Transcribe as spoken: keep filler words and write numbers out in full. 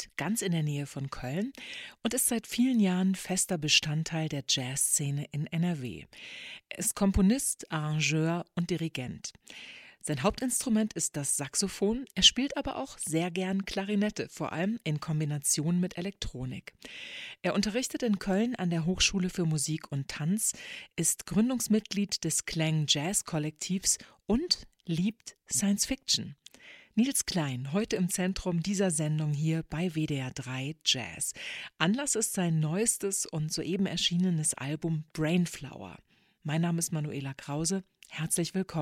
liegt ganz in der Nähe von Köln und ist seit vielen Jahren fester Bestandteil der Jazzszene in N R W. Er ist Komponist, Arrangeur und Dirigent. Sein Hauptinstrument ist das Saxophon, er spielt aber auch sehr gern Klarinette, vor allem in Kombination mit Elektronik. Er unterrichtet in Köln an der Hochschule für Musik und Tanz, ist Gründungsmitglied des Klang Jazz Kollektivs und liebt Science Fiction. Nils Klein, heute im Zentrum dieser Sendung hier bei W D R drei Jazz. Anlass ist sein neuestes und soeben erschienenes Album Brainflower. Mein Name ist Manuela Krause. Herzlich willkommen.